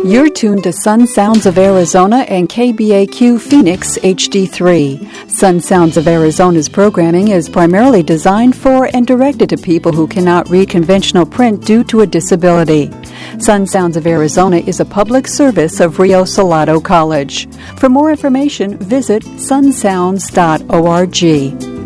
You're tuned to Sun Sounds of Arizona and KBAQ Phoenix HD3. Sun Sounds of Arizona's programming is primarily designed for and directed to people who cannot read conventional print due to a disability. Sun Sounds of Arizona is a public service of Rio Salado College. For more information, visit sunsounds.org.